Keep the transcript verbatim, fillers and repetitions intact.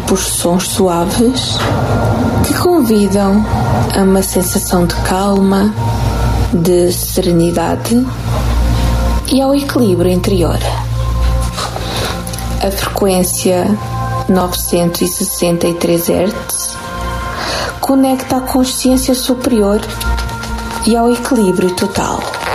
por sons suaves que convidam a uma sensação de calma, de serenidade e ao equilíbrio interior. A frequência novecentos e sessenta e três hertz conecta à consciência superior e ao equilíbrio total.